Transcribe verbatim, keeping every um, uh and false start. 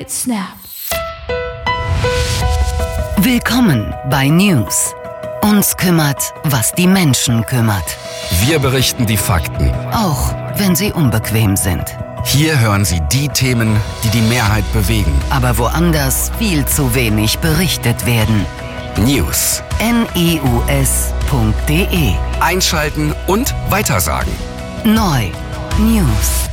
Hit Snap. Willkommen bei News. Uns kümmert, was die Menschen kümmert. Wir berichten die Fakten, Auch wenn sie unbequem sind. hier hören Sie die Themen, die die Mehrheit bewegen. Aber woanders viel zu wenig berichtet werden. News. news punkt de Einschalten und weitersagen. Neu. News.